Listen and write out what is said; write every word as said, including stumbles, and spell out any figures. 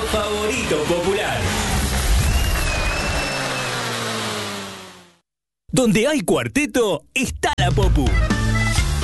favorito popular. Donde hay cuarteto, está la Popu.